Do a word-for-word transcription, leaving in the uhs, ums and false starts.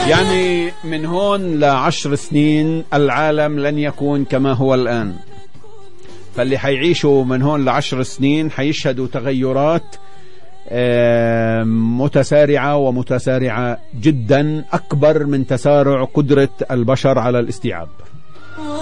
يعني من هون لعشر سنين العالم لن يكون كما هو الآن، فاللي حيعيشوا من هون لعشر سنين حيشهدوا تغيرات متسارعة ومتسارعة جدا، أكبر من تسارع قدرة البشر على الاستيعاب.